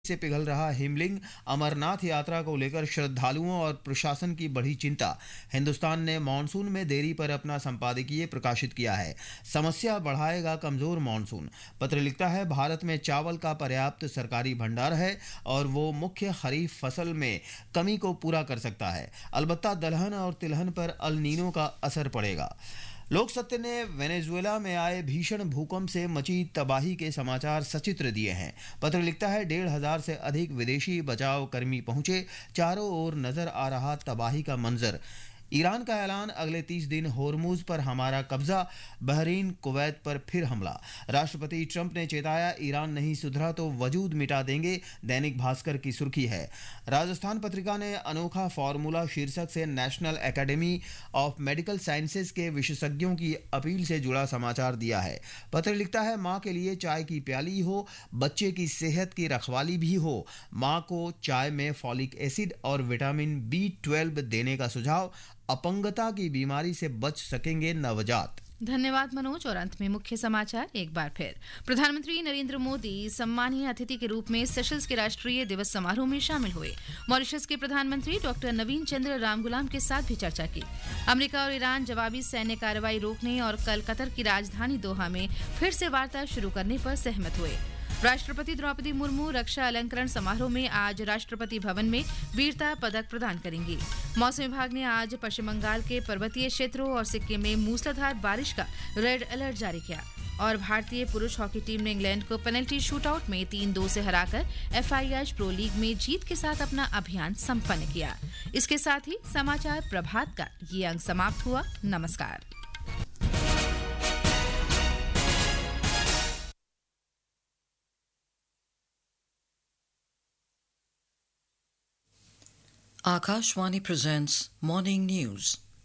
से पिघल रहा हिमलिंग अमरनाथ यात्रा को लेकर श्रद्धालुओं और प्रशासन की बढ़ी चिंता। हिंदुस्तान ने मानसून में देरी पर अपना संपादकीय प्रकाशित किया है। समस्या बढ़ाएगा कमजोर मानसून। पत्र लिखता है, भारत में चावल का पर्याप्त सरकारी भंडार है और वो मुख्य खरीफ फसल में कमी को पूरा कर सकता है। अलबत्ता दलहन और तिलहन पर अल नीनो का असर पड़ेगा। लोक सत्य ने वेनेजुएला में आए भीषण भूकंप से मची तबाही के समाचार सचित्र दिए हैं। पत्र लिखता है, 1,500 से अधिक विदेशी बचाव कर्मी पहुंचे, चारों ओर नजर आ रहा तबाही का मंजर। ईरान का ऐलान, अगले 30 दिन होर्मुज पर हमारा कब्जा, बहरीन कुवैत पर फिर हमला। राष्ट्रपति ट्रंप ने चेताया, ईरान नहीं सुधरा तो वजूद मिटा देंगे। दैनिक भास्कर की सुर्खी है। राजस्थान पत्रिका ने अनोखा फॉर्मूला शीर्षक से national academy of medical sciences के विशेषज्ञों की अपील से जुड़ा समाचार दिया है। पत्र लिखता है, मां के लिए चाय की प्याली हो, बच्चे की सेहत की रखवाली भी हो। मां को चाय में फॉलिक एसिड और विटामिन B12 देने का सुझाव। अपंगता की बीमारी से बच सकेंगे नवजात। धन्यवाद मनोज। और अंत में मुख्य समाचार एक बार फिर। प्रधानमंत्री नरेंद्र मोदी सम्मानीय अतिथि के रूप में सेशल्स के राष्ट्रीय दिवस समारोह में शामिल हुए। मॉरिशस के प्रधानमंत्री डॉक्टर नवीन चंद्र रामगुलाम के साथ भी चर्चा की। अमेरिका और ईरान जवाबी सैन्य कार्रवाई रोकने और कल कतर की राजधानी दोहा में फिर से वार्ता शुरू करने पर सहमत हुए। राष्ट्रपति द्रौपदी मुर्मू रक्षा अलंकरण समारोह में आज राष्ट्रपति भवन में वीरता पदक प्रदान करेंगी। मौसम विभाग ने आज पश्चिम बंगाल के पर्वतीय क्षेत्रों और सिक्किम में मूसलाधार बारिश का रेड अलर्ट जारी किया। और भारतीय पुरुष हॉकी टीम ने इंग्लैंड को पेनल्टी शूटआउट में 3-2 से हराकर FIH प्रो लीग में जीत के साथ अपना अभियान संपन्न किया। इसके साथ ही समाचार प्रभात का ये अंक समाप्त हुआ। नमस्कार। Akashvani presents Morning News.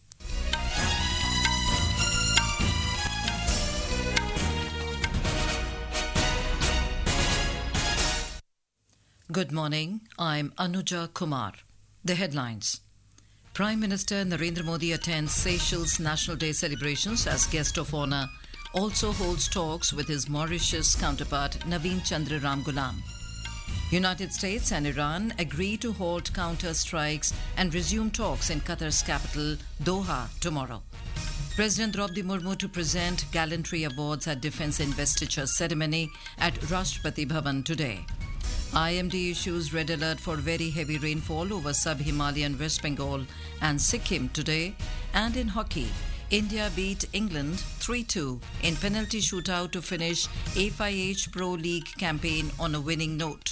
Good morning, I'm Anuja Kumar. The headlines. Prime Minister Narendra Modi attends Seychelles National Day celebrations as guest of honor, also holds talks with his Mauritius counterpart Naveen Chandra Ramgoolam. United States and Iran agree to halt counter-strikes and resume talks in Qatar's capital, Doha, tomorrow. President Draupadi Murmu to present gallantry awards at Defence Investiture ceremony at Rashtrapati Bhavan today. IMD issues red alert for very heavy rainfall over sub-Himalayan West Bengal and Sikkim today. And in hockey, India beat England 3-2 in penalty shootout to finish FIH Pro League campaign on a winning note.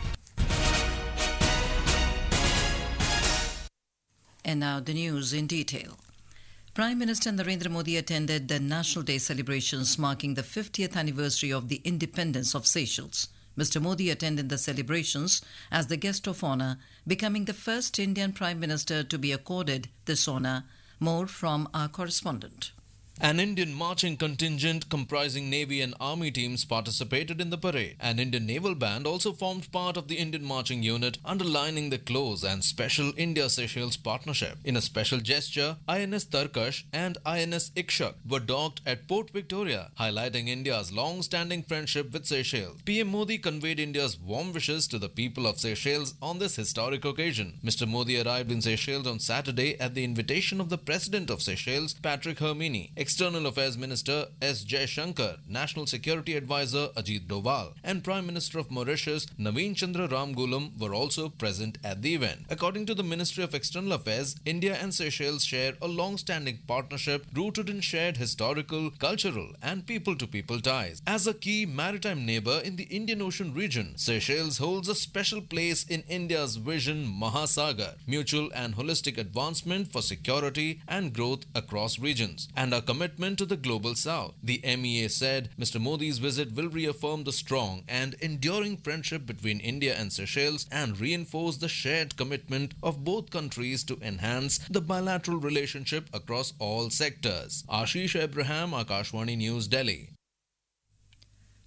And now the news in detail. Prime Minister Narendra Modi attended the National Day celebrations marking the 50th anniversary of the independence of Seychelles. Mr. Modi attended the celebrations as the guest of honor, becoming the first Indian Prime Minister to be accorded this honor. More from our correspondent. An Indian marching contingent comprising Navy and Army teams participated in the parade. An Indian naval band also formed part of the Indian marching unit, underlining the close and special India-Seychelles partnership. In a special gesture, INS Tarkash and INS Ikshak were docked at Port Victoria, highlighting India's long-standing friendship with Seychelles. PM Modi conveyed India's warm wishes to the people of Seychelles on this historic occasion. Mr. Modi arrived in Seychelles on Saturday at the invitation of the President of Seychelles, Patrick Hermini, External Affairs Minister S. Jaishankar, National Security Advisor Ajit Doval, and Prime Minister of Mauritius Naveen Chandra Ramgoolam were also present at the event. According to the Ministry of External Affairs, India and Seychelles share a long-standing partnership rooted in shared historical, cultural, and people-to-people ties. As a key maritime neighbor in the Indian Ocean region, Seychelles holds a special place in India's vision Mahasagar, mutual and holistic advancement for security and growth across regions, and a commitment to the global south. The MEA said Mr. Modi's visit will reaffirm the strong and enduring friendship between India and Seychelles and reinforce the shared commitment of both countries to enhance the bilateral relationship across all sectors. Ashish Abraham, Akashvani News, Delhi.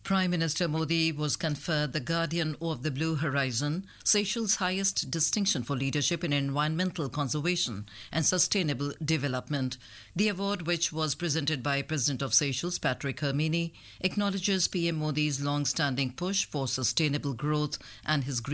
Prime Minister Modi was conferred the Guardian of the Blue Horizon, Seychelles' highest distinction for leadership in environmental conservation and sustainable development. The award, which was presented by President of Seychelles, Patrick Hermini, acknowledges PM Modi's long-standing push for sustainable growth and his